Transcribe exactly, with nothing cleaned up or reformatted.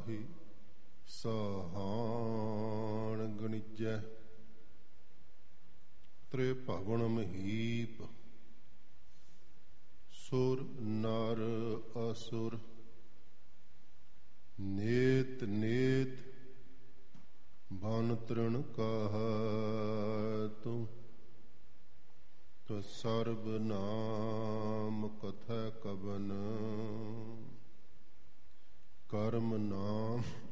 ਤਾਹੀ ਸਹਾਣ ਗਣਿਜੈ। ਤ੍ਰਿਭਵਨ ਮਹੀਪ ਸੁਰ ਨਰ ਅਸੁਰ, ਨੇਤ ਨੇਤ ਬਨ ਤ੍ਰਿਣ ਕਾਹਤੁ। ਸਰਬ ਨਾਮ ਕਥੈ ਕਵਨ, ਕਰਮ ਨਾਮ